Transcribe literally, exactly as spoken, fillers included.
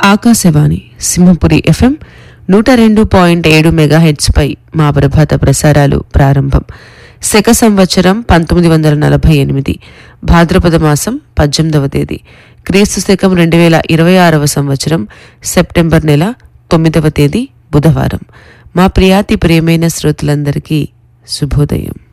Akashvani Simhapuri FM నూట రెండు point ఏడు మెగాహెట్స్పై మా ప్రభాత ప్రసారాలు ప్రారంభం. శక సంవత్సరం పంతొమ్మిది వందల నలభై ఎనిమిది భాద్రపద మాసం పద్దెనిమిదవ తేదీ క్రీస్తు శకం రెండు వేల ఇరవై ఆరవ సంవత్సరం సెప్టెంబర్ నెల తొమ్మిదవ తేదీ బుధవారం. మా ప్రియాతి ప్రియమైన శ్రోతలందరికీ శుభోదయం.